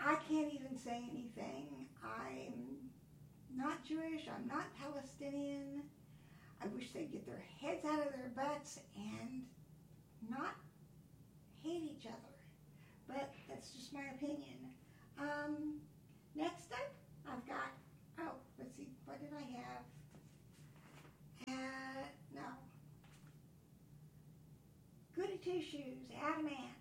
I can't even say anything. I'm not Jewish. I'm not Palestinian. I wish they'd get their heads out of their butts and not hate each other. But that's just my opinion. Next up, I've got, let's see, what did I have? No. Goody Two Shoes, Adam Ant.